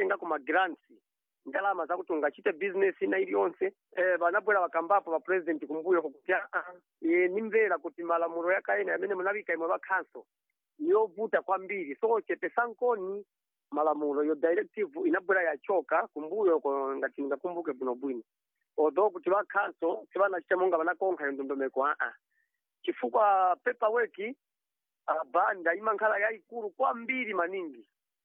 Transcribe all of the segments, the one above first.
kutenga kuma grants ndalama zakuti ungachite business ina iliyonse vanabwera vakambapo va president kumbuyo kuti nimvera kuti malamulo yakaena amene munavika imwe va council yovuta kwambiri so chepesankoni malamulo yo directive inabwera yachoka kumbuyo ngati ningakumbuke bwinobwino although kuti va council sivanachita monga vanakonkha yo ndondomeko chifukwa paperwork banda imankhala yayikulu kwambiri maningi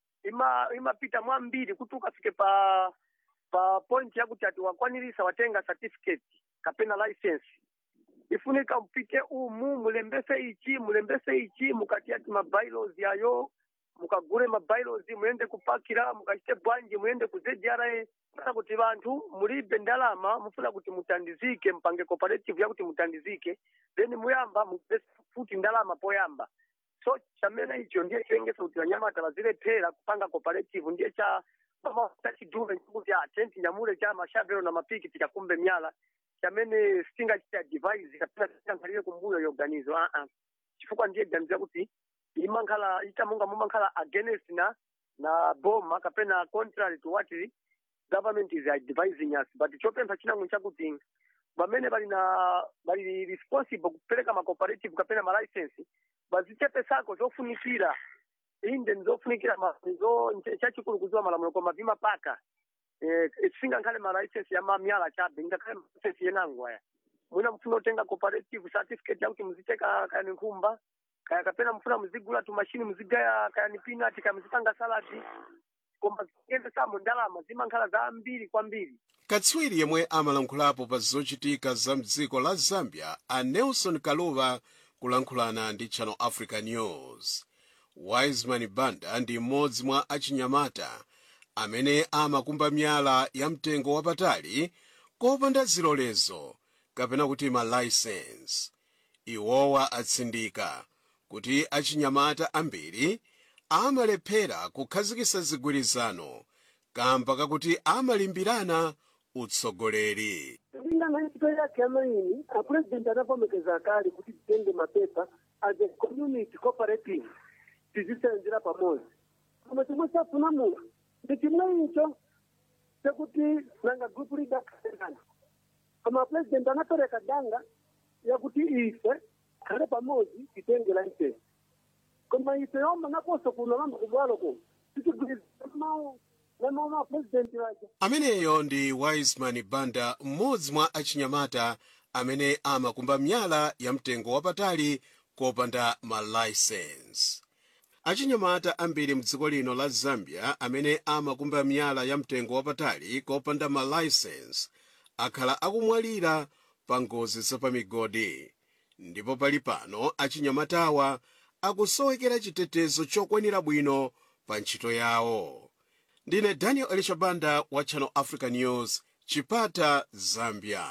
imapita mwambiri kuti ukafike pa point yakuti ati wakwanirisa watenga certificate kapena license ifunika mpite mulembese ichi mukati ati mabylaws yayo mukagure mabylaws muende kupakira mukachite bwanji muende ku ZRA kana kuti vantu mulibe ndalama mufuna kuti mutandizike mpange cooperative yakuti mutandizike then muyamba futi ndalama poyamba so chamene icho ndiye chengesa kuti vanyamata vazilephera kupanga cooperative ndiye cha mama tachidume kuti atenti nyamule cha mashavero na mapiki tikakumbe myala chamene singa cha device kapena tsangalire kumbuyo yoganizo chifukwa ndiye ganza kuti imankhala itamunga mumankhala against na boma kapena contrary to what the government is advising us but chopempa chinango chakuti vamene bali responsible kupereka ma cooperative kapena ma license bazichepesako zofunikira inde nzofunikira mazo chachikulu kuziwa malamulo koma vimapaka singankhale ma license ya mamyala chabe ngakhale license yenango aya mwina mfuna utenga cooperative certificate yakuti muziteka kaya nkhumba kaya kapena mfuna muzigula tu machine muzigaya kaya ni peanut kaya muzipanga saladi koma ngende samo ndalama zimankhala za mbiri kwambiri. Katswiri yemwe amalankhulapo pa zochitika za mdziko la Zambia a Nelson Kaluva kulankhulana ndi Channel Africa News. Wiseman Banda ndi mmodzi mwa achinyamata amene amakumba myala ya mtengo wapatali kopanda zilolezo kapena kuti ma license. Iwowa atsindika kuti achinyamata ambiri amalephera kukhazikitsa zigwirizano kamba kakuti amalimbirana utsogoleri. Ndina ntito yake amaini president anavomekeza kali kuti titenge mapepa as a community cooperative tizisenzera pamoja kama chimwe chafuna mu ndichimwe icho chekuti nanga group leader kana kama president anapereka danga yakuti ife kale pamoja titenge license kama ife yomba nakoso kuna mambo kubwalo ko titigwirizana na president wake. Ameneyo ndi Wiseman Banda, mmodzi mwa achinyamata amene amakumba myala ya mtengo wapatali kopanda ma license. Achinyamata ambiri mdziko lino la Zambia amene amakumba myala ya mtengo wapatali kopanda ma license akhala akumwalira pa ngozi zapamigodi, ndipo pali pano achinyamatawa akusowekera chitetezo chokwanira bwino pa ntchito yawo. Ndine Daniel Elisha Banda wa Channel Africa News, Chipata, Zambia.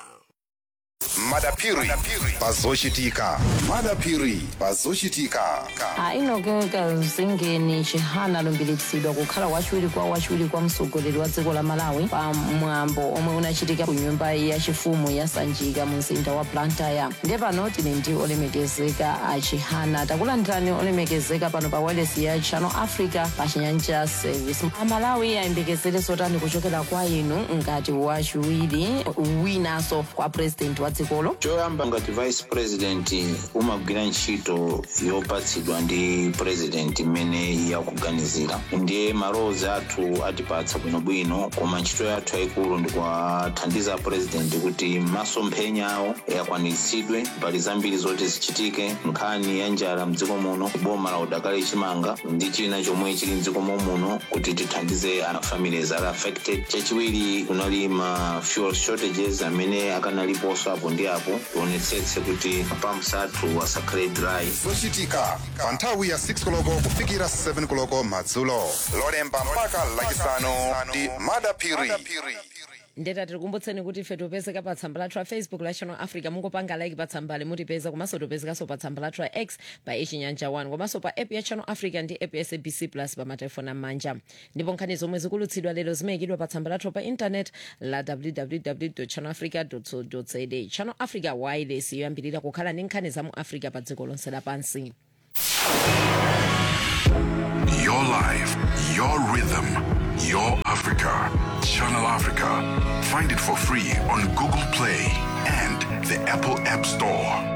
Madapiri pazochitika. Madapiri pazochitika. Inogeka Zingeni Chihana lumbiritsidwa kukhala wachiwiri kwa mtsogoleri wa dziko la Malawi pa mwambo omwe unachitika ku nyumba ya chifumu ya Sanjika mu mzinda wa Blantyre. Ndipo pano tili ndi olemekezeka a Chihana. Takulandirani olemekezeka pano pa wireless ya Channel Africa pa Chinyanja Service. Malawi ayembekezere zotani kuchokera kwa inu ngati wachiwiri winanso kwa president wa dzikolo? Choyamba ngati vice president umagwira ntchito yopatsidwa ndi president imene yakuganizira. Ndiye malowozi athu atipatsa bwinobwino, koma ntchito yathu yayikulu ndi kuwathandiza president kuti masomphenya awo yakwanitsidwe, mbali zambiri zoti zichitike, nkhani ya njala mdziko muno, boma la udakali chimanga ndi china chomwe chili mdziko muno kuti tithandize ana families are affected. Chachiwiri kunali ma fuel shortages amene akanaliponso apo ndi apo, tionetsetse kuti pumps athu asakhale dry. Zochitika pa nthawi ya 6 koloko kufikira 7 koloko madzulo. Lolemba mpaka lachisanu ndi Madapiri. Ndeta tikukumbutseni kuti ife topezeka pa tsamba lathu la Facebook la Channel Africa, mungopanga like pa tsambali mutipeza, komanso topezekanso pa tsamba lathu la X pa Chinyanja 1, komanso pa app ya Channel Africa ndi app ya SABC Plus pa matelefoni amanja. Ndipo nkhani zomwe zikulutsidwa lero zimayikidwa pa tsamba lathu pa internet la www.channelafrica.co.za. Channel Africa wireless yoyambirira kukhala ndi nkhani za mu Africa pa dziko lonse lapansi. Your life, your rhythm, your Africa. Africa. Find it for free on Google Play and the Apple App Store.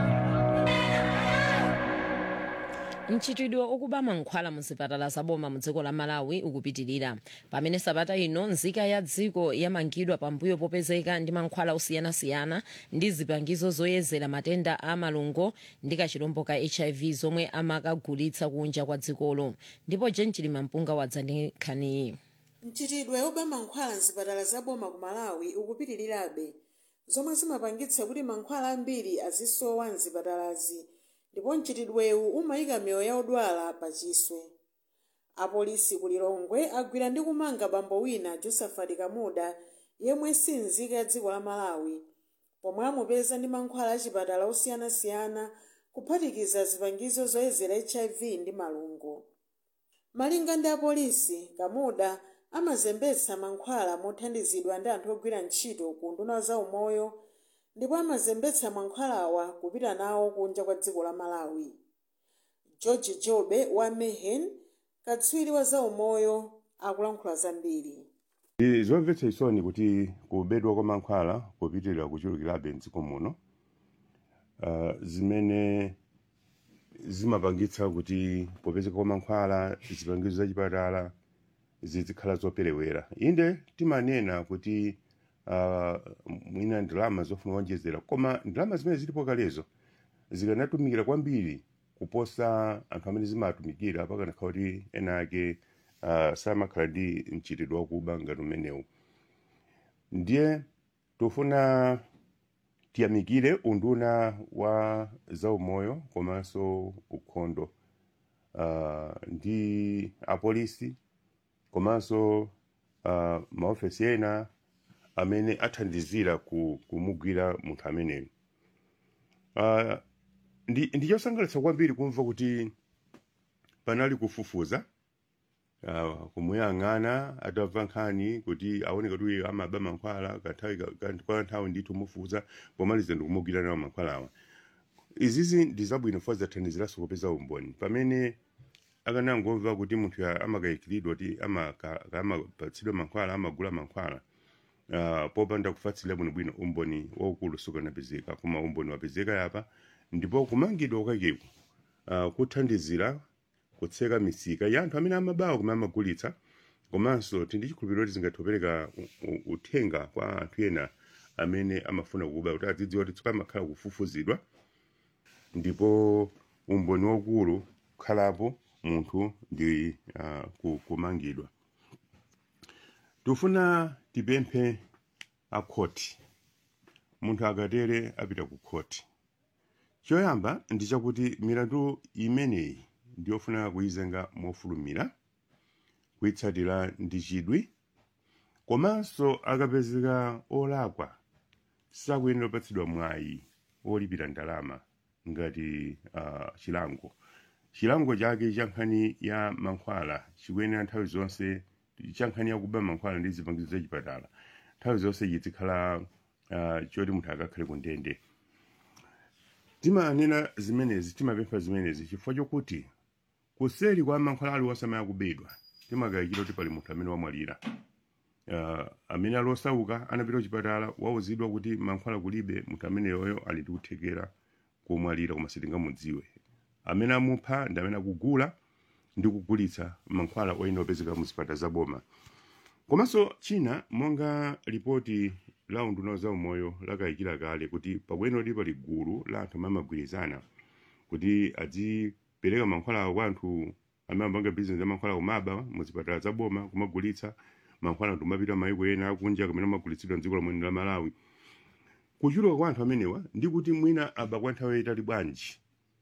mchitidwe okuba mankhwala muzipatala zaboma mudziko la malawi ukupitirira pamene sabata ino nzika ya dziko yamangidwa pambuyo popezeka ndi mankhwala osiyanasiyana ndi zipangizo zoyezera matenda a malungo ndi kachirombo ka HIV zomwe amakagulitsa kunja kwa dzikolo ndipo Jenchilima Mpunga wadza ndi nkhaniyi. mchitidwe oba mankhwala mzipatala zaboma ku malawi ukupitirirabe zomwe zimapangitsa kuti mankhwala ambiri azisowa mzipatalazi ndipo mchitidwewu umayika miyoyo ya odwala pachiswe. Apolisi ku Lilongwe agwira ndi kumanga bambo wina Josephat Kamuda yemwe si nzika ya dziko la Malawi pomwe amupeza ndi mankhwala achipatala osiyanasiyana kuphatikiza zipangizo zoyezera HIV ndi malungo. Malinga ndi apolisi, Kamuda amazembetsa mankhwala mothandizidwa ndi anthu ogwira ntchito ku nduna za umoyo ndipo amazembetsa mankhwalawa kupita nawo kunja kwa dziko la Malawi. George Jobe wa Mehen, katswiri wa za umoyo, akulankhula zambiri. Zomvetsa isoni kuti kubedwa kwa mankhwala kupitirira kuchulukirabe mdziko muno zimene zimapangitsa kuti popezeka kwa mankhwala zipangizo zachipatala zizikhala zoperewera. Inde timanena kuti mwina ndalama zofuna kuonjezera koma ndalama zimene zilipo kalezo zikanatumikira kwambiri kuposa anthu amene zimatumikira pakanakhala kuti ena ake samakhala ndi mchitidwe wakuba ngati umenewu. Ndiye tofuna tiyamikire unduna wa zaumoyo komanso ukhondo ndi apolisi komanso maofesi ena amene athandizira kumugwira munthu ameneyo. Ndi chosangalatsa kwambiri kumva kuti panali kufufuza kumuyang'ana atamva nkhani kuti aoneka kuti amaba mankhwala kwa nthawi ndithu mufufuza pomaliza ndikumugwira nawo mankhwalawa. Izizi ndi zabwino fo zathandiziranso kupeza umboni pamene akanangomva kuti munthu amakayikiridwa kuti amapatsidwa mankhwala amagula mankhwala popanda kufatsira bwinobwino umboni waukulu sukanapezeka koma umboni wapezeka yapa ndipo kumangidwa kwakeko kuthandizira kutseka misika ya anthu amene amabawa kumene amagulitsa komanso tindichikhulupirira kuti zingathopereka uthenga kwa anthu ena amene amafuna kuba kuti adzidziwa kuti pamakhala kufufuzidwa ndipo umboni waukulu kukhalapo munthu ndi kumangidwa. Tufuna tipemphe akhoti munthu akatere apita ku khoti. Choyamba ndi chakuti milandu imeneyi ndiyofuna kuyizenga mofulumira kuyitsatira ndi chidwi komanso akapezeka olakwa sakuyenera kupatsidwa mwayi olipira ndalama ngati chilango chake cha nkhani ya mankhwala chikuyenera nthawi zonse cha nkhani yakuba mankhwala ndi zipangizo zachipatala nthawi zonse chizikhala choti munthu akakhale ku ndende. Timanena zimenezi timapempha zimenezi chifukwa chokuti kuseri kwa mankhwala aliwonse amene akubedwa timakayikira kuti pali munthu amene wamwalira amene alosauka anapita kuchipatala wauzidwa kuti mankhwala kulibe munthu ameneyoyo ali ndi kuthekera kumwalira koma sitingamudziwe. Amene amupha ndi amene akugula ndi kugulitsa mankhwala oyenda opezeka muzipatala zaboma. Komanso china monga ripoti la unduna za umoyo lakayikira kale kuti pabwino pali gulu la anthu amagwirizana kuti adzipereka mankhwala kwa anthu amene amapanga bizinesi ya mankhwala kumaba muzipatala zaboma kumagulitsa mankhwala ndimapita mayiko ena akunja kumene amagulitsidwa mdziko la Malawi. Kuchuluka kwa anthu amenewa ndi kuti mwina aba kwa nthawi yayitali bwanji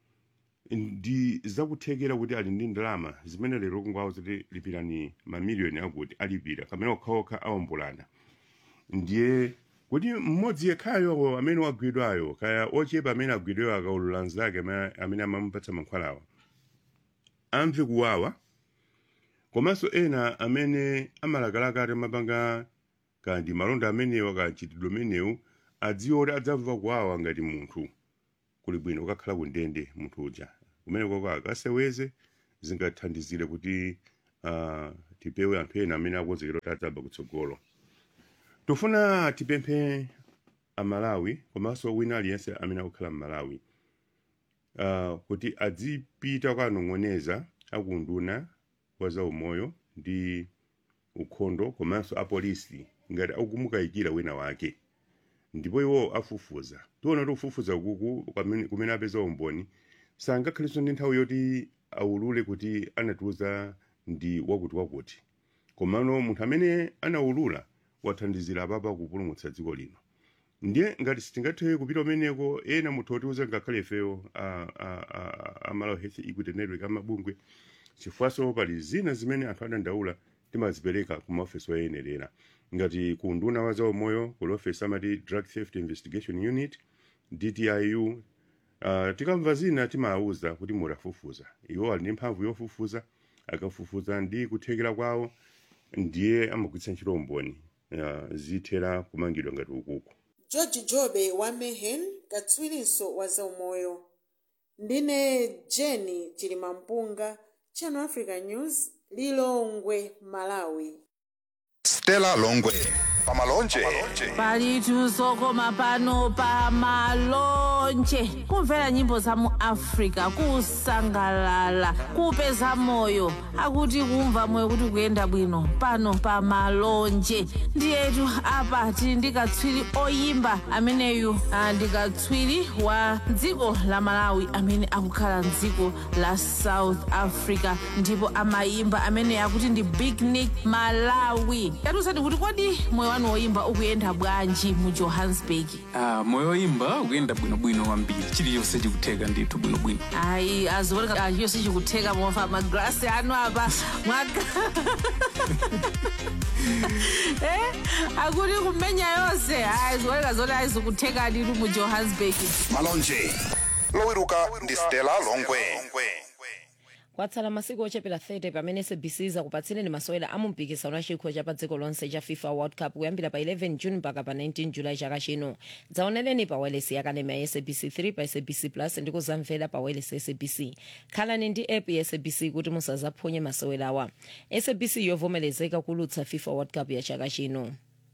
ndi zakuthekera kuti ali ndi ndalama zimene lero kungwawo ziti lipirani mamiliyoni akuti alipira kamene okhaokha awombolana. Ndiye kuti mmodzi yekhayo amene wagwidwayo kaya ochepa amene agwidwayo akaulula nzake amene amamupatsa mankhwalawa amve kuwawa komanso ena amene amalakalaka ati amapanga kandi malonda amenewa kachitidwe amenewu adziwa kuti adzamva kuwawa ngati munthu kuli bwino ukakhala ku ndende munthu uja kumene kwako akaseweze zingathandizire kuti tipewe anthu ena amene akonzekera kuti adzaba kutsogolo. tofuna tipemphe amalawi komanso wina aliyense amene akukhala m'malawi kuti adzipita kukanong'oneza akunduna wa zaumoyo ndi ukhondo komanso apolisi ngati akukumukayikira wina wake ndipo iwo afufuza tiona kuti kufufuza kuku kumene apeza umboni sangakhalenso ndi nthawi yoti aulule kuti anatiuza ndi wakuti komano munthu amene anaulula wathandizira apapa kupulumutsa dziko lino ndiye ngati sitingathe kupita umeneko ena munthu otiuza ngakhale ifeyo Malawi Health Equity Network amabungwe chifukwaso pali zina zimene anthu adandaula timazipereka ku maofesi oyenerera ngati ku nduna wa zaumoyo ku ofesi amati Drug Theft Investigation Unit DTIU tikamva zina timawuza kuti murafufuza iwo ali ndi mphamvu yofufuza akafufuza ndi kuthekera kwawo ndiye amagwiritsa ntchito umboni zithera kumangidwa ngati ukuku. George Jobe wa Mehen katswilinso wa zaumoyo. Ndine Jenny Chilimampunga, Channel Africa News, Lilongwe, Malawi. Stella Longwe pamalonje palitu sokoma pano pamalonje kumvera nyimbo za mu Africa kusangalala kupeza moyo akuti kumva moyo kuti kuyenda bwino pano pamalonje ndiyetu apa tili ndi katswiri oyimba ameneyu ndikatswiri wa dziko la Malawi amene akukhala mdziko la South Africa ndipo amayimba amene akuti ndi Big Nick Malawi. Yatusati kuti kodi moyo wanu woyimba ukuyenda bwanji mu Johannesburg? Moyo woyimba ukuyenda bwinobwino kwambiri chiliyonse chikutheka ndithu bwinobwino. Ayi aziwoneka chiliyonse chikutheka mofa magrasi anu apa mwaka akuti kumenya yonse aziwoneka zoti azikutheka ndithu mu Johannesburg. Malonje lowiruka ndi Stella Longwe. Kwatsala masiku ochepera 30 pamene SABC zakupatsireni masewera amumpikisano wa chikho cha pa dziko lonse cha FIFA World Cup kuyambira pa 11 June mpaka pa 19 July chaka chino. Dzaoneleni pa wireless ya kanema ya SABC 3 pa SABC Plus ndi kuzamvera pa wireless ya SABC. Khalani ndi app ya SABC kuti musazaphonye masewerawa. SABC yovomerezeka kulutsa FIFA World Cup ya chaka chino.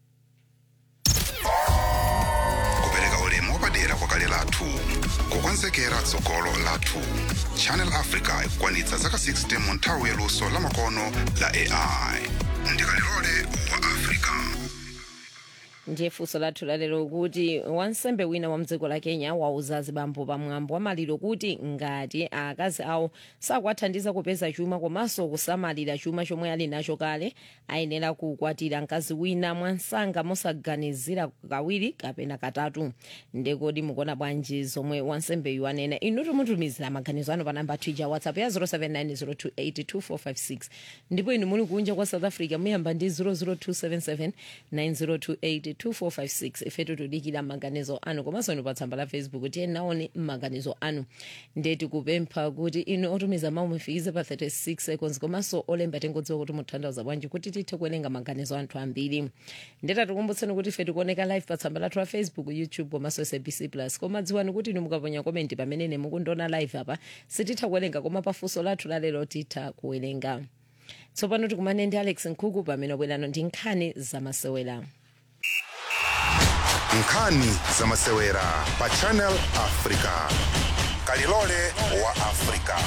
Kupereka ulemu wapadera kwa kale lathu kukonzekera tsogolo lathu. Channel Africa ikukwanitsa zaka 60 mu nthawi yaluso la makono la AI ndikalilole wa Africa. Ndiye funso lathu lalero kuti wansembe wina wa mdziko la Kenya wauza azibambo pamwambo wa maliro kuti ngati akazi awo sakuwathandiza kupeza chuma komanso kusamalira chuma chomwe ali nacho kale ayenera kukwatira mkazi wina mwansanga mosaganizira kawiri kapena katatu. Ndekodi mukuona bwanji zomwe wansembeyu anena? Inu tumutumizira maganizo anu pa namba tija WhatsApp ya 0790282456 ndipo inu muli kunja kwa South Africa muyamba ndi 002779028 2456 ifetu tudikira maganizo anu komanso inu pa tsamba la Facebook tiye naone maganizo anu ndeti kupempha kuti inu otumiza mawu mufikize pa 36 seconds komanso olemba tingodziwa kuti muthandiza bwanji kuti tithe kuwerenga maganizo anthu ambiri. Ndeta tikumbutseni kuti ifetu kuoneka live pa tsamba lathu la Facebook, YouTube komanso SABC Plus. Koma dziwani kuti inu mukaponya comment pamene mukundiona live apa sititha kuwerenga koma pafunso lathu lalero titha kuwerenga. Tsopano tikumane ndi Alex Nkhuku pamene wabwerano ndi nkhani zamasewera. Nkhani zamasewera pa Channel Africa. Kalilole wa Africa.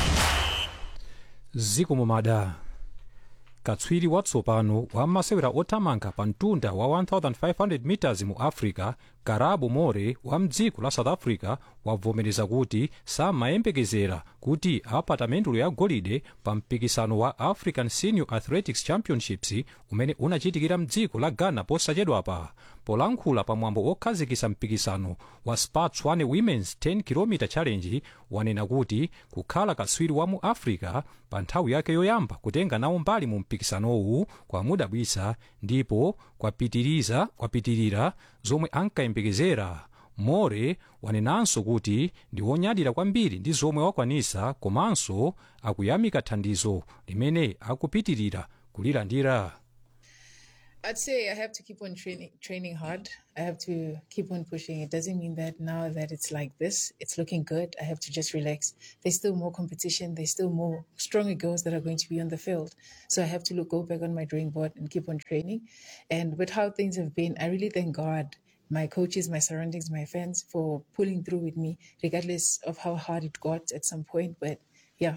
Ziko mumada. Katswiri watsopano wa masewera othamanga pa mtunda wa 1500 meters mu Africa, Karabo More wa mdziko la South Africa wavomereza kuti samayembekezera kuti apata mendulo ya golide pa mpikisano wa African Senior Athletics Championships umene unachitikira mdziko la Ghana posachedwapa. Polankhula pamwambo okhazikitsa mpikisano wa Sparks 1 Women's 10 km Challenge wanena kuti kukhala katswiri wa mu Africa pa nthawi yake yoyamba kutenga nawo mbali mu mpikisanowu kwamudabwitsa ndipo kwapitirira zomwe ankayembekezera. More wanenanso kuti ndi wonyadira kwambiri ndi zomwe wakwanitsa komanso akuyamika thandizo limene akupitirira kulilandira. I'd say I have to keep on training hard. I have to keep on pushing. It doesn't mean that now that it's like this, it's looking good, I have to just relax. There's still more competition. There's still more stronger girls that are going to be on the field. So I have to go back on my drawing board and keep on training. And with how things have been, I really thank God, my coaches, my surroundings, my fans for pulling through with me, regardless of how hard it got at some point. But yeah.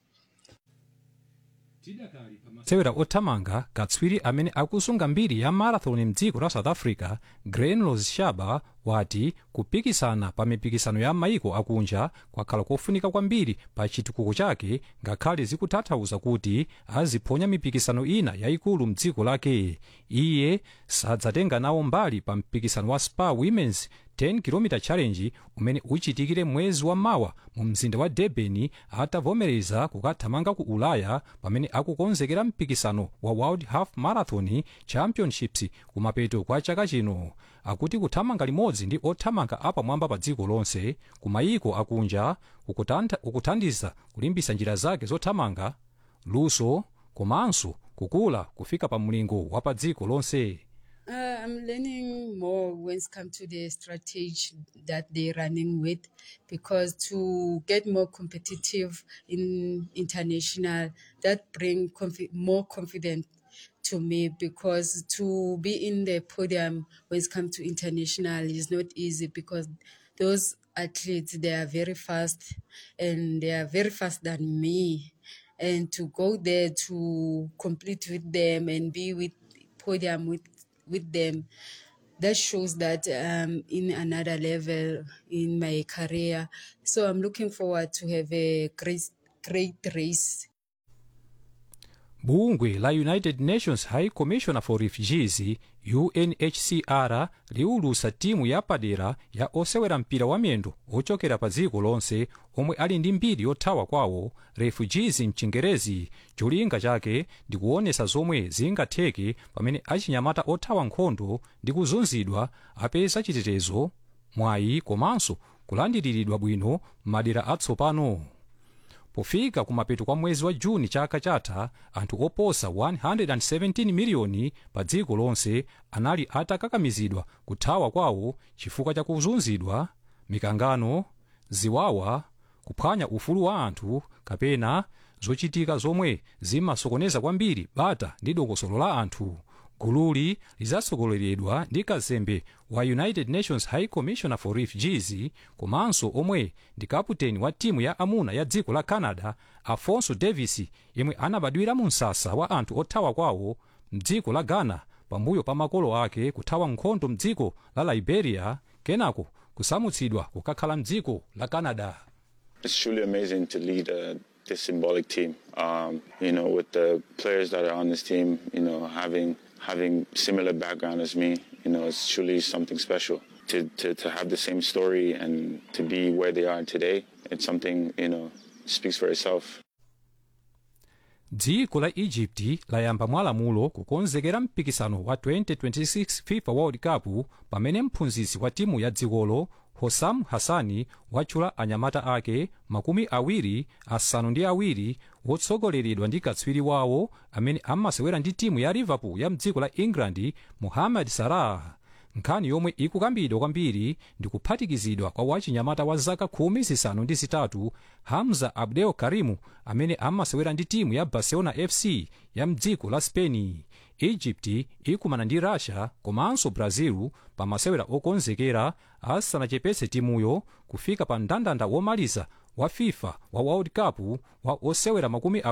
masewera othamanga katswiri amene akusunga mbiri ya marathon mdziko la south africa Grenlos Shaba wati kupikisana pa mipikisano ya maiko akunja kwakhala kofunika kwambiri pa chitukuko chake ngakhale zikutanthauza kuti aziphonya mipikisano ina yayikulu mdziko lake. Iye sadzatenga nawo mbali pa mpikisano wa Spar Women's 10 km challenge umene uchitikire mwezi wa mawa mu mzinda wa Durban atavomereza kukathamanga ku Ulaya pamene akukonzekera mpikisano wa World Half Marathon Championships kumapeto kwa chaka chino. Akuti kuthamanga limodzi ndi othamanga apamwamba pa dziko lonse kumayiko akunja ukuthandiza kulimbisa njira zake zothamanga luso komanso kukula kufika pa mlingo wa pa dziko lonse. I'm learning more when it comes to the strategy that they're running with, because to get more competitive in international, that brings more confidence to me, because to be in the podium when it comes to international is not easy, because those athletes, they are very fast and they are very fast than me. And to go there to compete with them and be with podium with them, that shows that in another level in my career. So I'm looking forward to have a great race. Bungwe la United Nations High Commissioner for Refugees UNHCR liulusa timu yapadera ya osewera mpira wa miyendo ochokera pa dziko lonse omwe ali ndi mbiri yothawa kwawo refugees mchingerezi. cholinga chake ndi kuonesa zomwe zingatheke pamene achinyamata othawa nkhondo ndi kuzunzidwa apeza chitetezo mwayi komanso kulandiriridwa bwino madera atsopano. Pofika kumapeto kwa mwezi wa Juni chaka chatha, anthu oposa 117 miliyoni pa dziko lonse anali atakakamizidwa kuthawa kwawo chifukwa cha kuzunzidwa, mikangano, ziwawa, kuphwanya ufulu wa anthu kapena zochitika zomwe zimasokoneza kwambiri bata ndi dongosolo la anthu. Gululi lizasogoleredwa ndi kazembe wa United Nations High Commissioner for Refugees komanso omwe ndi kaputeni wa timu ya amuna ya dziko la Canada Afonso Davis, yemwe anabadwira mu msasa wa anthu othawa kwawo mdziko la Ghana pambuyo pa makolo ake kuthawa nkhondo mdziko la Liberia kenako kusamutsidwa kukakhala mdziko la Canada. It's truly amazing to lead this symbolic team, with the players that are on this team, having similar background as me, it's truly something special to have the same story and to be where they are today. It's something, speaks for itself. Dziko la Egypt layamba mwalamulo kukonzekera mpikisano wa 2026 FIFA World Cup pamene mphunzitsi wa timu ya dzikolo Hossam Hassani wachula anyamata ake 22 wotsogoleredwa ndi katswiri wawo amene amasewera ndi timu ya Liverpool ya mdziko la England Mohamed Salah. Nkhani yomwe ikukambidwa kwambiri ndi kuphatikizidwa kwa wachinyamata wa zaka 13 Hamza Abdel Karim amene amasewera ndi timu ya Barcelona FC ya mdziko la Spain. Egypt ikumana ndi Russia komanso Brazil pa masewera okonzekera asanachepetse timuyo kufika pa mndandanda womaliza wa FIFA wa World Cup wa osewera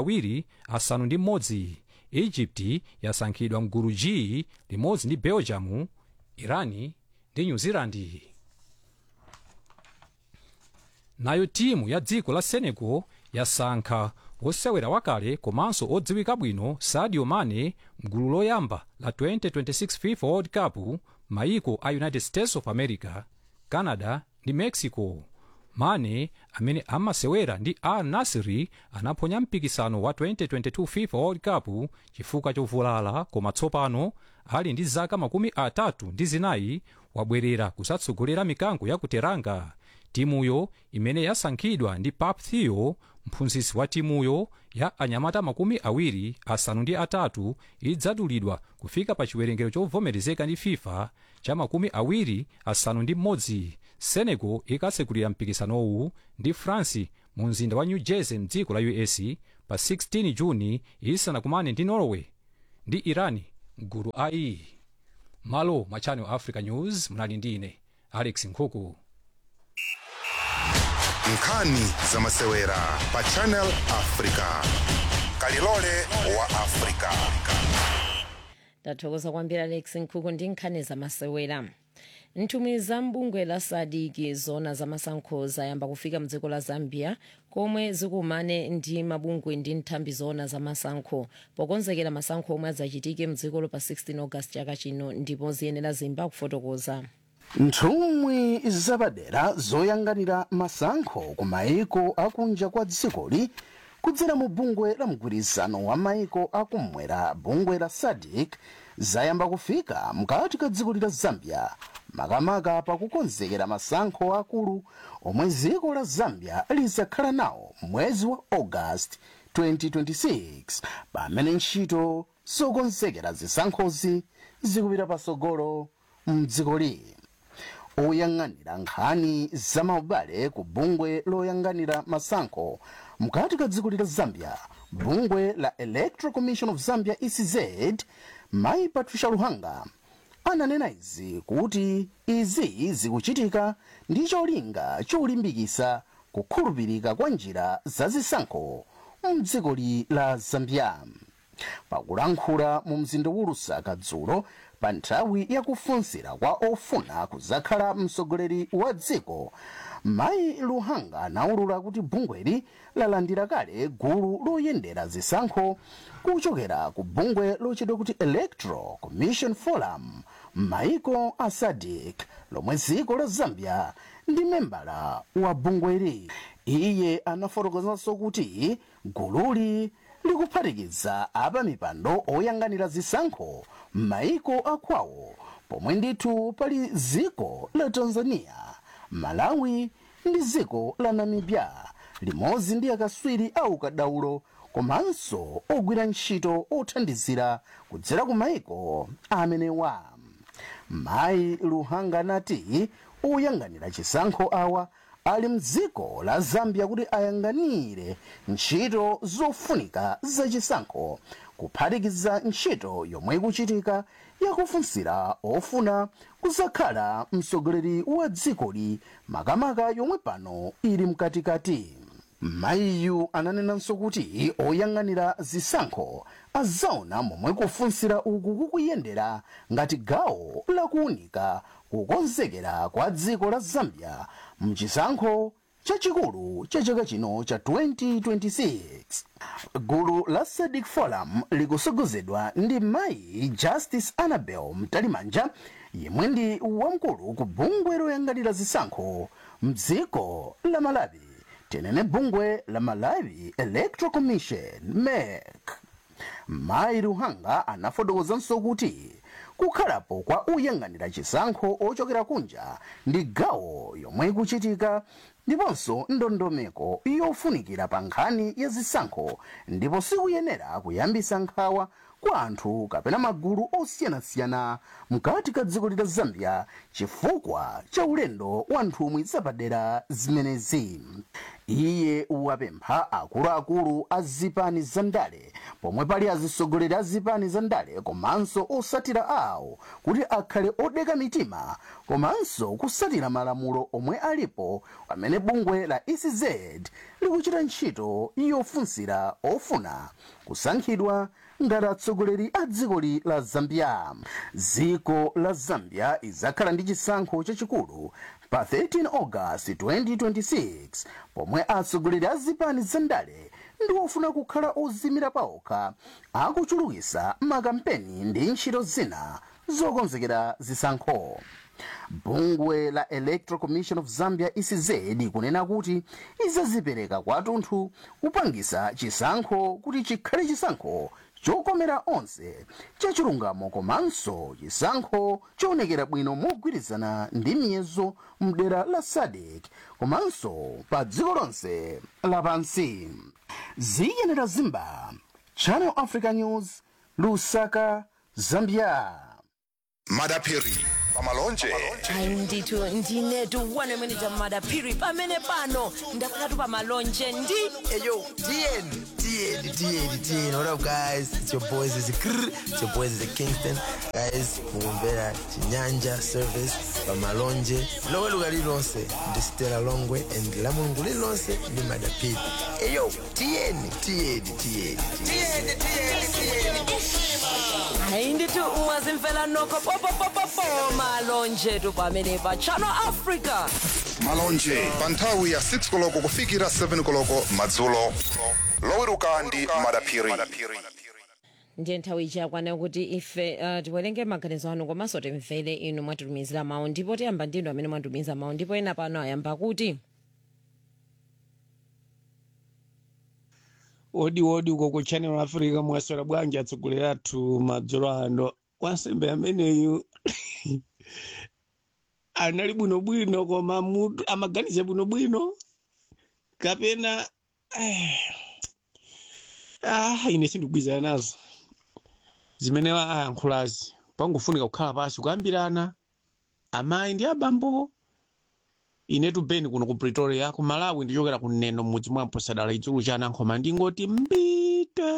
21. Egypt yasankhidwa mgulu G limodzi ndi Belgium, Irani ndi New Zealand. Nayo timu ya dziko la Senegal yasankha osewera wakale komanso odziwika bwino Sadio Mane mgulu loyamba la 2026 FIFA World Cup maiko a United States of America, Canada ndi Mexico. Mane amene amasewera ndi Al Nassr anaphonya mpikisano wa 2022 FIFA World Cup chifukwa chovulala, koma tsopano ali ndi zaka 34 wabwerera kusatsogolera mikango ya kuteranga. Timuyo imene yasankhidwa ndi Pape Theo mphunzitsi wa timuyo ya anyamata 23 idzadulidwa kufika pa chiwerengero chovomerezeka ndi fifa cha 21. senegal ikatsekulira mpikisanowu ndi france mu mzinda wa new jersey mdziko la us pa 16 juni isanakumane ndi norway ndi iran mgulu ai. malo mwa Channel Africa News mnali ndine Alex Nkhuku. nkhani za masewera pa Channel Africa, kalilole wa Africa. Ndathokoza kwambiri Alex Nkhuku ndi nkhani za masewera. Nthumwi za mbungwe la SADC zona za masankho zayamba kufika mdziko la Zambia komwe zikumane ndi mabungwe ndi nthambi zona za masankho pokonzekera masankho omwe adzachitike mdzikolo pa 16 August chaka chino, ndipo ziyenera zimba kufotokoza. Nthumwi zapadera zoyanganira masankho ku maiko akunja kwa dzikoli kudzera mu bungwe la mgwirizano wa maiko akumwera bungwe la SADC zayamba kufika mkati ka dziko la Zambia makamaka pakukonzekera masankho akulu omwe dziko la Zambia lizakhala nawo mwezi wa August 2026 pamene ntchito zokonzekera zisankhozi zikupita patsogolo mdzikoli. Oyang'anira nkhani za maubale ku bungwe loyanganira masankho mkati ka dziko la Zambia bungwe la Electoral Commission of Zambia ECZ Mai Patricia Luhanga ananena izi kuti izi zikuchitika ndi cholinga cholimbikitsa kukhulupirika kwa njira za zisankho mdziko la Zambia. Pakulankhula mu mzinda wa Lusaka dzulo pa nthawi yakufunsira kwa ofuna kuzakhala mtsogoleri wa dziko, Mai Luhanga anaulula kuti bungweli lalandira kale gulu loyendera zisankho kuchokera ku bungwe lochedwa kuti Electoral Commission Forum maiko a SADC lomwe dziko la Zambia ndi membala wa bungweli. Iye anafotokozanso kuti gululi likuphatikiza apa mipando oyanganira zisankho maiko akwawo pomwe ndithu pali dziko la Tanzania, Malawi ndi dziko la Namibia limodzi ndi akatswiri a ukadaulo komanso ogwira ntchito othandizira kudzera ku maiko amenewa. Mai Luhanga anati oyanganira chisankho awa ali mdziko la Zambia kuti ayang'anire ntchito zofunika za chisankho kuphatikiza ntchito yomwe ikuchitika yakufunsira ofuna kuzakhala mtsogoleri wa dzikoli makamaka yomwe pano ili mkatikati. Maiyu ananenanso kuti oyang'anira zisankho azaona momwe kufunsira uku kukuyendera ngati gawo lakuunika kukonzekera kwa dziko la Zambia mchisankho chachikulu cha chaka chino cha 2026. Gulu la SADC Forum likusogozedwa ndi Mai Justice Annabel Mtalimanja yemwe ndi wamkulu ku bungwe loyanganira zisankho mdziko la Malawi, tenene bungwe la Malawi Electoral Commission MEC. Mai Luhanga anafotokozanso kuti kukhalapo kwa oyang'anira chisankho ochokera kunja ndi gawo yomwe ikuchitika ndiponso ndondomeko yofunikira pa nkhani ya zisankho, ndipo sikuyenera kuyambisa nkhawa kwa anthu kapena magulu osiyanasiyana mkati ka dziko la Zambia chifukwa cha ulendo wa nthumwi zapadera zimenezi. Iye wapempha akuluakulu a zipani za ndale pomwe pali atsogoleri a zipani za ndale komanso osatira awo kuti akhale odeka mitima komanso kusatira malamulo omwe alipo pamene bungwe la ECZ likuchita ntchito yofunsira ofuna kusankhidwa ngati atsogoleri a dziko la Zambia. Dziko la Zambia izakhala ndi chisankho chachikulu pa 13 August 2026 pomwe atsogoleri a zipani za ndale ndi ofuna kukhala ozimira paokha akuchulukisa makampeni ndi ntchito zina zokonzekera zisankho. Bungwe la Electoral Commission of Zambia ECZ kunena kuti izazipereka kwathunthu kupangisa chisankho kuti chikhale chisankho chokomera onse chachilungamo komanso chisankho choonekera bwino mogwirizana ndi miyezo mdera la SADC komanso pa dziko lonse lapansi. Ziyenera Zimba, Channel Africa News, Lusaka, Zambia. Madapiri pamalonje ndithu ndinetu one minute Madapiri pamene pano ndakhalatu pamalonje ndi eyo TN. What up, guys? It's your boys. It's your boys. It's Kingston, guys. Mugumbera Chinyanja service pamalonje. Lowe lugali lonse ndi Stella Longwe and la Mulungu lonse ndi Madapiri. Eyo TN. ndithu mwazimvela nokho popopopopo malonje tu pamene pa Channel Africa. malonje pa nthawi ya 6 koloko kufikira 7 koloko madzulo. Loweruka ndi Madapiri. ndiye nthawi ichakwana kuti ife tiwerenge maganizo anu komanso timvere inu mwatitumizira mawu ndipo tiyamba ndinu amene mwatumiza mawu ndipo ena pano ayamba kuti odi uko ku Channel Africa mwaswera bwanji atsogoleri athu madzulo ano. Wansembe ameneyu anali bwinobwino koma mutu amaganize bwinobwino kapena ine sindikugwizana nazo zimene ayankhulazi. Pangofunika kukhala pasi kukambirana amayi ndi abambo. Inetu Beni kuno ku Pretoria ku Malawi ndichokera kuneno mudzi mwa Mposadala idzulu cha Anankhoma ndingoti mbite.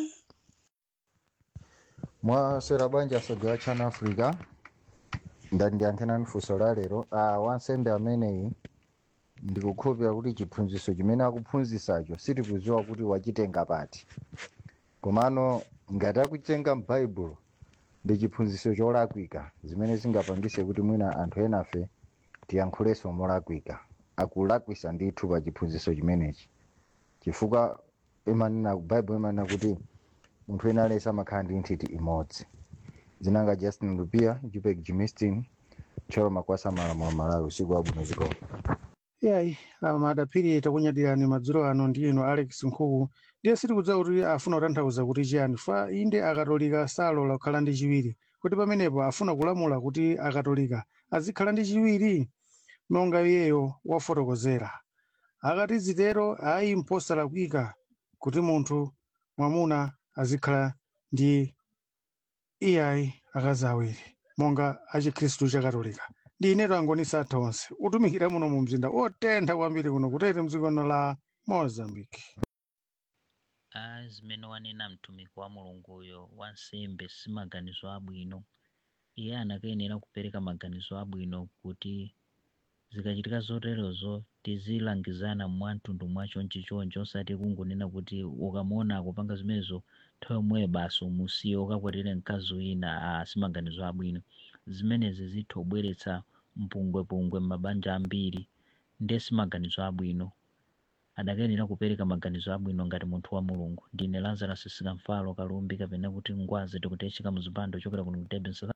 Mwaswera bwanji atsogoleri a Channel Africa. Ndiyankheni funso la lero. Wansembe ameneyi ndikukhulupirira kuti chiphunzitso chimene akuphunzitsacho sitikudziwa kuti wachitenga pati. Komano ngati akuchitenga m'Baibulo ndi chiphunzitso cholakwika zimene zingapangise kuti mwina anthu enafe tiyankhulenso molakwika. Akulakwisa ndithu pa chiphunzitso chimenechi. Chifukwa Bible imanena kuti munthu ena aliyense amakhala ndi nthiti imodzi. Zinanga Justin Lupia, Jupek Jimistin, Cholo Makwasa Malamulo Malawi usiku wabwino zikomo. Yayi, Madapiri takunyadirani madzulo ano ndi ino Alex Nkhuku. Ndiye sitikudziwa kuti afuna kutanthauza kuti chiyani fa inde akatolika salola kukhala ndi chiwiri. Kuti pamenepo afuna kulamula kuti akatolika azikhala ndi chiwiri monga iyeyo wafotokozera. Akati zitero ayi mposalakwika kuti munthu mwamuna azikhala ndi iyayi akazi awiri monga achikhristu chakatolika. Ndi ineto angonisa athu onse utumikira muno mu mzinda otentha kwambiri kuno kutete mdziko la Mozambique. Zimene wanena mtumiki wa Mulunguyo wansembe si maganizo abwino. Iye anakenera kupereka maganizo abwino kuti zikachitika zoterozo tizilangizana mwamtundu mwachonchichoncho osati kungonena kuti ukamona akupanga zimenezo nthawi yomweyo basi umusiye ukakwatire mkazi wina. Si maganizo abwino. Zimenezi zitha kubweretsa mpungwepungwe m'mabanja ambiri. Ndiye si maganizo abwino. Adakenera kupereka maganizo abwino ngati munthu wa Mulungu. Ndine Lazarus Sikamfalo Kalumbi kapena kuti Ngwazi tikutechika muzipando ochokera kuno kutebe South.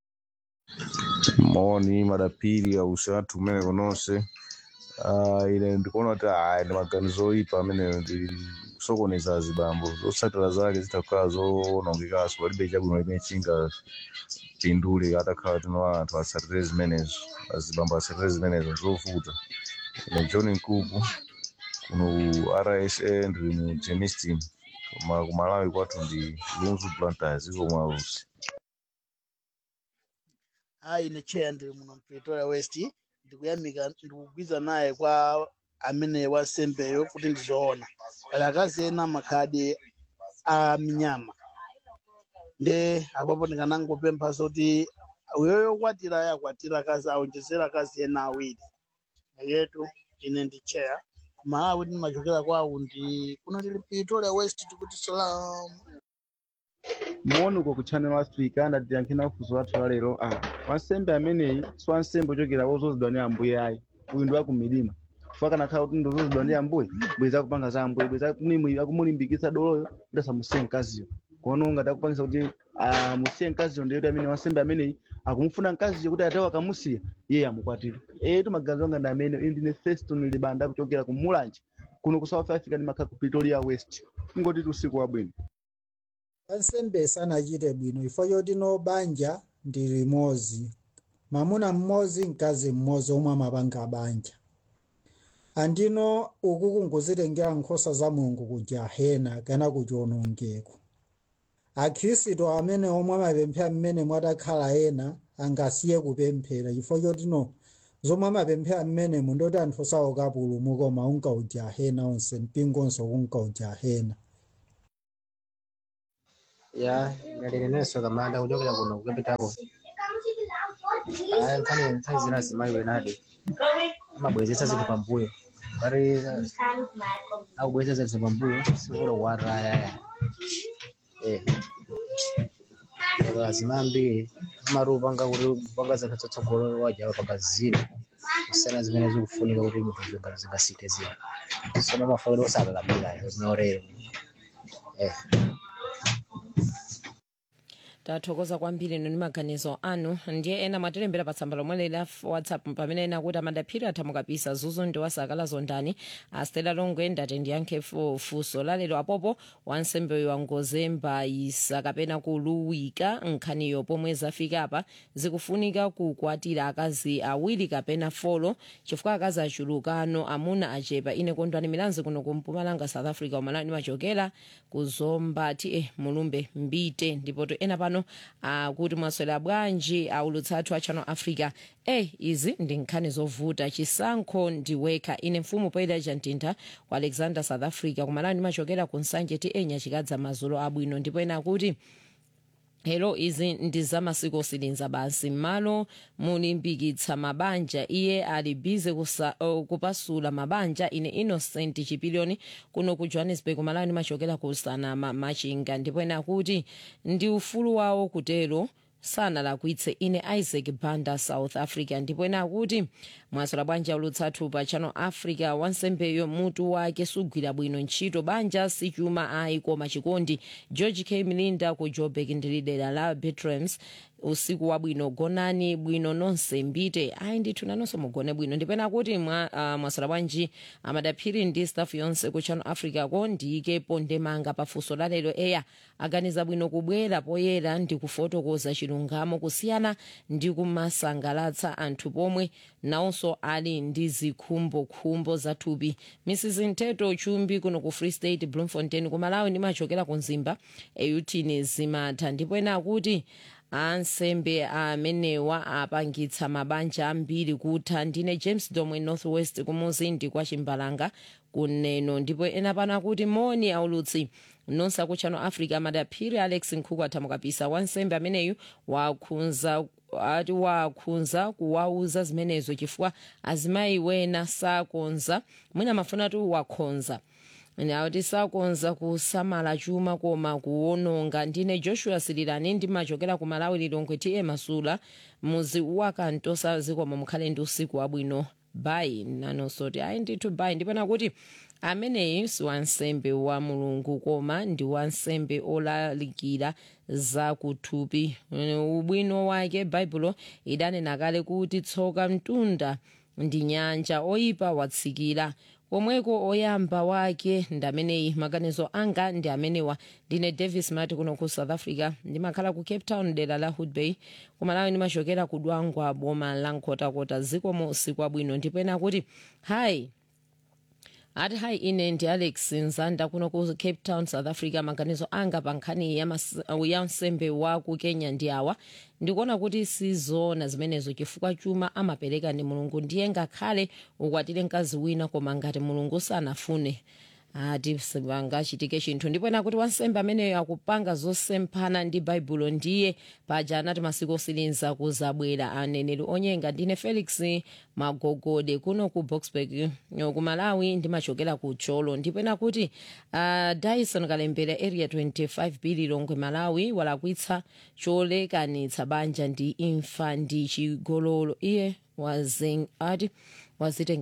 Moni Madapiri ausatu umene kononse. Ine ndikuona kuti ndi maganizo oyipa amene sokoneza azibambo. Zotsatira zake zitakhala zoonongekaso palibe chabwino limene chingapindule atakhala tino anthu atsatire zimenezo. Azibambo atsatire zimenezo zovuta. Ine John Nkuku kuno RSA ndi mu Gemistin koma kumalawi kwathu ndi Lunzu Planters iko mwalusi. Ine chair ndi muno Pretoria West ndikuyamika ndikugwiza naye kwa amene wansembeyo kuti ndizoona. Akazi ena makhadi a minyama. Nde apapo ndikanangopempha kuti uyoyo kwatira yakwatira akazi aonjezera akazi ena awiri. Yetu ine ndi chair. Malawi ndimachokera kwawo ndi kuno tili Pretoria West tikuti salam. Muone uko ku Channel Africa ndatiyankhena funso lathu la lero. Wansembe ameneyi si wansembe ochokera wozozedwa ndi ambuye ayi. Uyu ndi wakumilima. Chifukwa kanakhala kuti ndozozedwa ndi ambuye bweza kupanga za ambuye bweza akumulimbikitsa doloyo kuti asamusiye mkaziyo. Kono ngati akupangisa kuti musiye mkaziyo ndiye kuti amene wansembe ameneyi akumufuna mkaziyo kuti atawa akamusiya iye amukwatire. Maganizo anga ndi amene ndine Feston Libanda kuchokera ku Mulanje kuno ku South Africa ndi makhala ku Pretoria West. Ngoti usiku wabwino. wansembe sanachite bwino chifukwa choti no banja ndi limodzi, mwamuna mmodzi mkazi mmodzi omwe amapanga banja. Andino uku kungozitengera nkhosa za Mulungu ku jahena kana ku chiwonongeko. Akhristu amene omwe amapemphera mmene mwatakhala ena angasiye kupemphera chifukwa choti no zomwe amapemphera mmene mundoti anthu osaoka pulumuka koma unka ujahena onse mpingo onse kunka ujahena. Ya nalilinaso kamanda kuchokera kuno kukapitako nkhani zina zimayi wenadi amabwezesa zinthu pambuyo pari akubwezesa zinthu pambuyo sikulo waraya azimambiri amarupa anga kuti panga zinthu zotsogolo wajawa pangaziro kusiyana zimene zikufunika kuti munthu zingasite zina sono amafairo osakalamira zinaorero tathokoza kwambiri noni maganizo anu. Ndiye ena mwatilembera pa tsamba lomwe la WhatsApp pamene ena kuti amadaphiri athamukapisa zuzu ndi wasakala zondani Astela Longwe ndati ndiyankhe funso lalero apopo wansembe wangozemba isa kapena kuluwika nkhaniyo pomwe zafika apa zikufunika kukwatira akazi awiri kapena folo chifukwa akazi achulukano amuna achepa. Ine Kondwani Milanzi kuno kumpumalanga South Africa umalani machokera kuzomba ti mulumbe mbite ndipo ena pano kuti mwaswera bwanji aulutsathu a Channel Africa. Izi ndi nkhani zovuta chisankho ndiweka. Ine mfumu Poyida Jantinta ku Alexander South Africa kumalani machokera ku Nsanje ti nyachikadza mazulo abwino ndipo ena kuti Hello, izi ndi zamasiko silinza basi malo mulimbikitsa mabanja iye ali bize kupasula mabanja. Ine Innocent Chipilioni kuno ku Johannesburg malani machokera ku Sanama Machinga ndipo ena kuti ndi ufulu wawo kutero sana lakwitse. Ine Isaac Banda South Africa ndipo ena kuti mwaswera bwanji aulutsathu pa Channel Africa wansembeyo mutu wake sugwira bwino ntchito banja sichuma ayi koma chikondi. George K Milinda ku Joburg ndilidera la Betrams usiku wabwino gonani bwino nonse mbite ayi ndithu nanonso mugone bwino ndipo ena kuti mwaswera bwanji amadaphiri ndi staff yonse ku Channel Africa ko ndiyikepo ndemanga pafunso lalero aganiza bwino kubwera poyera ndi kufotokoza chilungamo kusiyana ndi kumasangalatsa anthu pomwe nawonso ali ndi zikhumbokhumbo zathupi. Mrs Nteto Chumbi kuno ku Free State Bloemfontein ku Malawi ndimachokera ku Nzimba eyutini zimatha ndipo ena kuti ansembe amenewa apangitsa mabanja ambiri kutha. Ndine James Domwe Northwest kumuzindi kwa Chimbalanga kuneno ndipo ena pano kuti moni aulutsi nonse ku Channel Africa madaphiri Alex Nkhuku athamukapisa wansembe ameneyu wakhunza kuwauza zimenezo chifukwa azimayi wena sakonza mwina mafuna tu wakhonza Nauti sakonza kusamala chuma koma kuwononga. Ndine Joshua Sililani ndimachokera ku Malawi Lilongwe ti Masula muzi wakantosa zikomo mukhale ndi usiku wabwino bye nanosoti ayi ndithu bye ndipo nakuti ameneyi si wansembe wa Mulungu koma ndi wansembe olalikira za kuthupi. Ubwino wake Baibulo idanena kale kuti tsoka mtunda ndi nyanja oyipa watsikira komweko oyamba wake ndameneyi. Maganizo anga ndi amenewa. Ndine Davis Mati kuno ku South Africa ndimakhala ku Cape Town dera la Hood Bay kumalawi ndimachokera ku Dwangwa boma la Nkhotakota zikomo usiku wabwino ndipo ena kuti hi ine ndi Alex Nzanda kuno ku Cape Town South Africa. Maganizo anga pa nkhani ya nsembe wa ku Kenya ndi awa ndikuona kuti sizona zimenezo chifukwa chuma amapereka ndi Mulungu ndiye ngakhale ukwatire mkazi wina koma ngati Mulungu sanafune sangachitike chinthu ndipo ena kuti wansembe ameneyo akupanga zosemphana ndi Baibulo ndiye paja anati masiku otsiriza kuzabwera aneneri onyenga. Ndine Felix Magogode kuno ku Boksburg ku Malawi ndimachokera ku Cholo ndipo ena kuti Dyson Kalembera area 25 Lilongwe Malawi walakwitsa cholekanitsa banja ndi imfa ndi chigololo. Iye wazitenga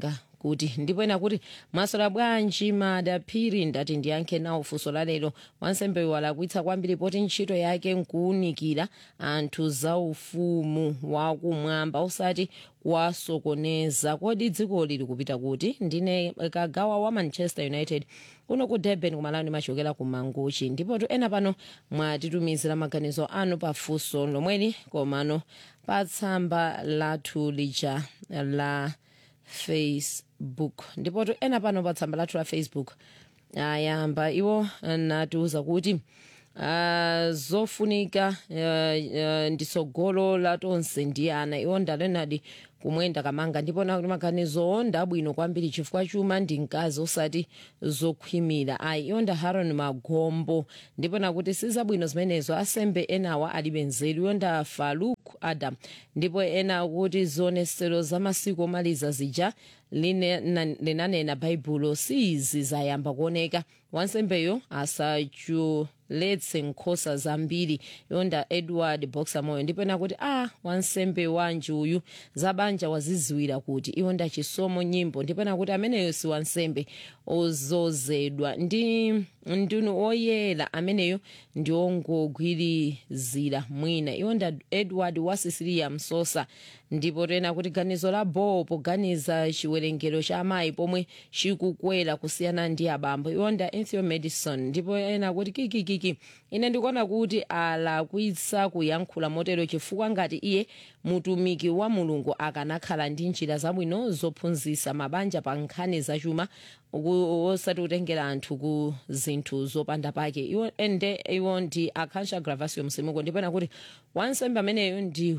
kuti ndipo ena kuti mwasola bwanji madaphiri ndati ndiyankhe nawo funso la lero. Wansembe walakwitsa kwambiri poti ntchito yake nkuwunikira anthu za ufumu wakumwamba osati wasokoneza. Kodi dziko lili kupita kuti? Ndine Kagawa wa Manchester United kuno ku Durban kumalani machokera ku Manguchi. Ndipo ena pano mwatitumizira maganizo anu pa funso lomweli komano pa tsamba lathu lija la Facebook. Ndipo ena pano pa tsamba lathu la Facebook ayamba iwo natiuza kuti zofunika ndisogolo la tonse ndi ana. Iwo ndalenadi kumwenda kamanga ndipo nakuti maganizo ndabwino kwambiri chifukwa chuma ndi mkazi osati zokhwimira. Ayi iwo nda Haron Magombo ndipo nakuti sizabwino zimenezo asembe enawa alibe nzeru. Iwo nda Faruk Adam ndipo ena kuti zionesero za masiku omaliza zija linanena baibulo sizi zayamba kuoneka. Wansembeyo asachuletse nkhosa zambiri. Yonda Edward Boxer Moyo ndipo nakuti wansembe wanji uyu zabanja waziziwira kuti iwonda Chisomo Nyimbo ndipo nakuti ameneyo si wansembe ozozedwa ndi ndunu oyera ameneyo ndi ongogwirizira mwina. Iwonda Edward wa Sicilia Msosa ndipo tena kuti ganizo la Bo poganiza chiwerengero cha amayi pomwe chikukwera kusiyana ndi abambo. Iwonda Anthony Madison ndipo ena kuti kikikiki ine ndikuona kuti alakwitsa kuyankhula motero chifukwa ngati iye mutumiki wa Mulungu akanakhala ndi njira zabwino zophunzitsa mabanja pa nkhani zachuma osati kutengera anthu ku zinthu zopanda pake. Iwo ndi Akansha Gravasio Msimuko ndipo ena kuti wansembe ameneyo ndi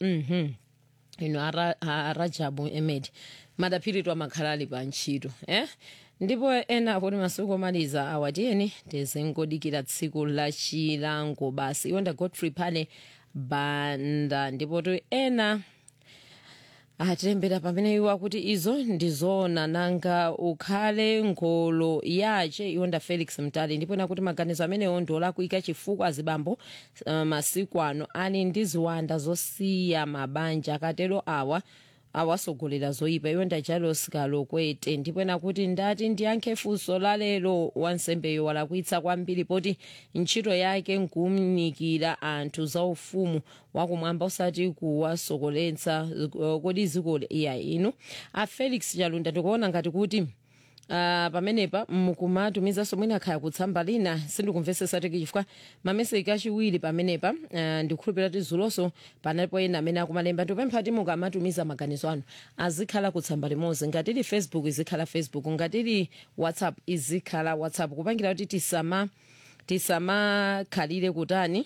Rajabu Ahmed madaphiri amakhalali pa ntchito ndipo ena kuti masiku omaliza awatiyeni tizingodikira tsiku la chilango basi. Iwonda Godfrey Pane Banda ndipo ena atembera pamene iwo akuti izo ndizona nanga ukhale ngolo yache. Iwonda Felix Mtali ndipo nakuti maganizo amenewo ndiolakwika chifukwa azibambo masiku ano ani ndi ziwanda zosiya mabanja akatero awasogolera zoyipa. Iwonda Jalos Kalokwete ndipo nakuti ndati ndiyankhe funso la lero. Wansembeyo walakwitsa kwambiri poti ntchito yake nkuwunikira anthu za ufumu wakumwamba osati kuwasokoletsa. Kodi ziko iya inu Felix Chalunda ndikuona ngati kuti pamenepa mukumatumizaso mwina khaya kutsamba lina sindikumvesesa tiki chifukwa mameseki achiwiri pamenepa ndikukhulupirira kuti zuloso panalipo ena amene akumalemba ndipempha ti mukamatumiza maganizo anu azikhala kutsamba limodzi. ngati ili Facebook izikhala Facebook, ngati ili WhatsApp izikhala WhatsApp kupangira kuti tisamakhalire kutani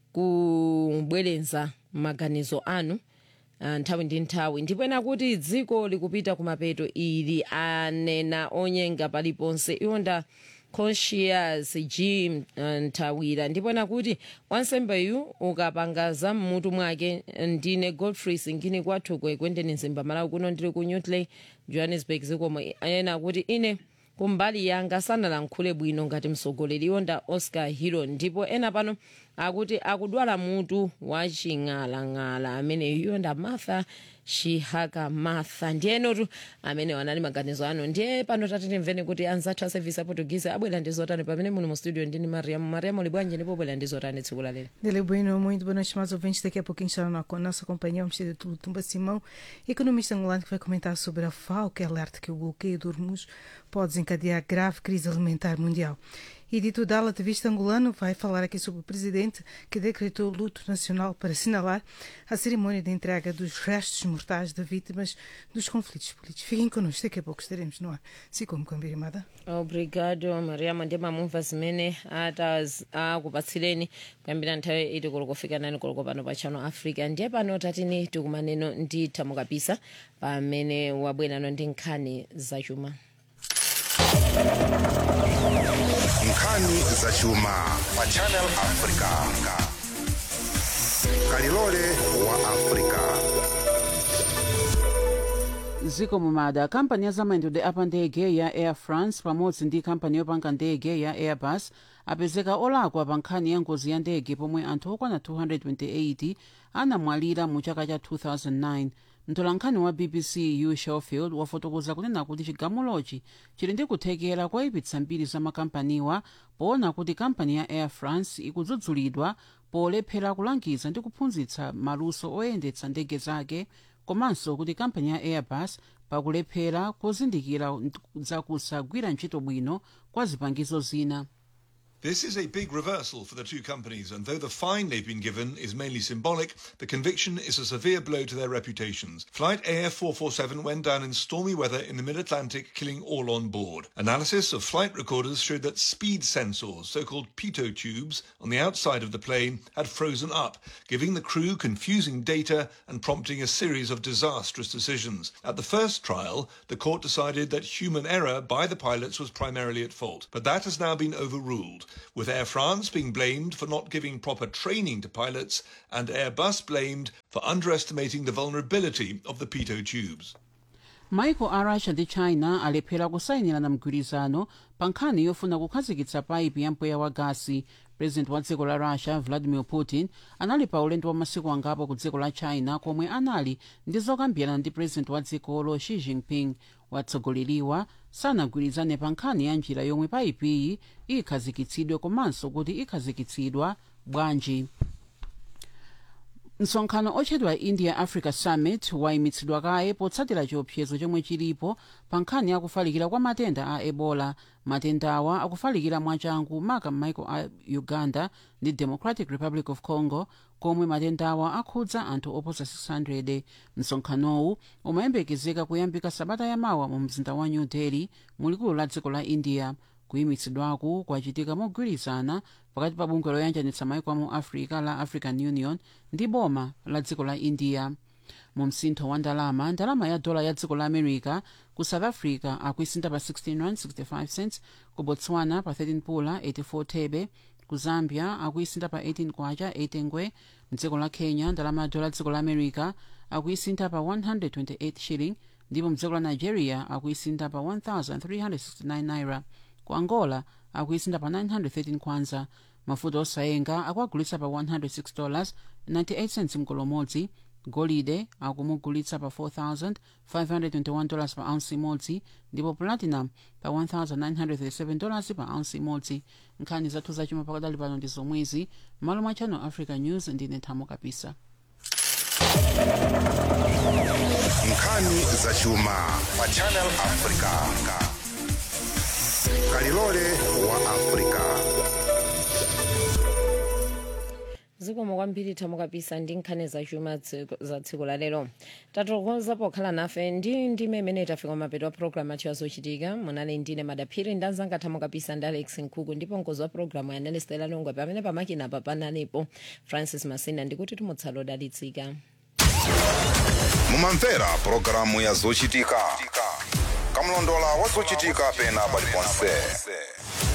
kubwerenza maganizo anu nthawi ndi nthawi. ndipo ena kuti dziko likupita kumapeto ili anena onyenga paliponse. Iwonda Conscious Jim Ntawira ndipo ena kuti wansembeyu ukapangaza mmutu mwake. Ndine Godfrey Singini kwathu kwendeni Nzimba Malawi kuno ndili ku Newtley Johannesburg zikomo. Ena kuti ine kumbali yanga sanalankhule bwino ngati msogoleri. Iwonda Oscar Hero ndipo ena pano akuti akudwala mutu wa ching'alang'ala amene Iwonda Martha Shihaka Martha ndiyenotu amene wanali maganizo ano. Ndiye pano tatimveni kuti anzathu a service aportuguese abwera ndi zotani pamene muno mu studio ndini Mariamo libwanje ndipo bwera ndi zotani tsiku la lero. Dele Bueno, muito boa noite, mais ouvintes. Daqui a pouquinho estará com a nossa companhia, vamos ter o Tumba Simão, economista angolano, que vai comentar sobre a FAO, que alerta que o bloqueio do Hormuz pode desencadear grave crise alimentar mundial. E Dito Dalla, ativista angolano, vai falar aqui sobre o presidente que decretou luto nacional para assinalar a cerimônia de entrega dos restos mortais de vítimas dos conflitos políticos. Fiquem connosco, daqui a pouco estaremos no ar. Se como Cambirimada. Obrigado, Mariama. Ndema mumva zimene akupatsireni kuyambira nthawi iti kolokofika nani koloko pano pa Channel Africa. Ndiye pano tatini tikumaneno ndi Thamukapisa pamene wabwerano ndi nkhani zachuma. Nkhani zachuma pa Channel Africa. Kalilole wa Africa. Ziko mumada kampani ya zamayendedwe apa ndege ya Air France pamodzi ndi kampani yopanga ndege ya Airbus apezeka olakwa pa nkhani ya ngozi ya ndege pomwe anthu okwana 228 anamwalira mu chaka cha 2009. mtolankhani wa BBC Hugh Schofield wafotokoza kunena kuti chigamulochi chili ndi kuthekera koyipitsa mbiri za makampaniwa poona kuti kampani ya Air France ikudzudzulidwa polephera kulangiza ndi kuphunzitsa maluso oyendetsa ndege zake, komanso kuti kampani ya Airbus pakulephera kuzindikira zakusagwira ntchito bwino kwa zipangizo zina. This is a big reversal for the two companies, and though the fine they've been given is mainly symbolic, the conviction is a severe blow to their reputations. Flight AF447 went down in stormy weather in the mid-Atlantic, killing all on board. Analysis of flight recorders showed that speed sensors, so-called pitot tubes, on the outside of the plane had frozen up, giving the crew confusing data and prompting a series of disastrous decisions. At the first trial, the court decided that human error by the pilots was primarily at fault, but that has now been overruled, with Air France being blamed for not giving proper training to pilots and Airbus blamed for underestimating the vulnerability of the pitot tubes. Maiko a Russia ndi China alephera kusayinirana mgwirizano pa nkhani yofuna kukhazikitsa paipi ya mpweya wa gasi. President wa dziko la Russia Vladimir Putin anali pa ulendo wa masiku angapo ku dziko la China komwe anali ndi zokambirana ndi president wa dzikolo Xi Jinping. Watsogoleriwa sanagwirizane pa nkhani ya njira yomwe paipiyi ikhazikitsidwe komanso kuti ikhazikitsidwa bwanji. Msonkhano otchedwa India Africa Summit wayimitsidwa kaye potsatira chiopsezo chomwe chilipo pa nkhani ya kufalikira kwa matenda a Ebola. Matendawa akufalikira mwachangu maka m'maiko a Uganda ndi Democratic Republic of Congo, komwe matendawa akhudza anthu oposa 600. Msonkhanowu umayembekezeka kuyambika sabata yamawa mu mzinda wa New Delhi mulikulu la dziko la India. Kuyimitsidwaku kwachitika mogwirizana pakati pa bungwe loyanjanitsa maiko mu Africa la African Union ndi boma la dziko la India. Mu msintho wa ndalama ya dola ya dziko la America ku South Africa akuisinta pa 16.65 cents, ku Botswana pa 13 pula 84 thebe, ku Zambia akuisinta pa 18 kwacha 8 ngwe. Mdziko la Kenya ndalama ya dola ya dziko la America akuisinta pa 128 shilling, ndipo mdziko la Nigeria akuisinta pa 1369 naira. Ku Angola akuisinta pa 913 kwanza. Mafuta osayenga akuagulitsa pa $106.98 mkolomodzi. Golide akumugulitsa pa $4,521 pa ounce imodzi, ndipo platinum pa $1,937 pa ounce imodzi. Nkhani zathu zachuma pakadali pano ndi zomwezi. Malo mwa Channel Africa News ndine Thamo Kapisa. Nkhani zachuma pa Channel Africa. Kalilole wa Africa. zikomo kwambiri Thamo Kapisa ndi nkhani zachuma za tsiku la lero. Tatokoza pokhala nafe ndi mmene tafika mapeto a programu athu azochitika. Munali ndine Madaphiri ndanzanga Thamo Kapisa ndi Alex Nkhuku, ndipo mkozi wa programu ya Stella Longwe pamene pamakina panalipo Francis Masina. Ndikuti tumutsalo dalitsika. Mumamvera programu ya zochitika. Kamlondola wa zochitika pena paliponse.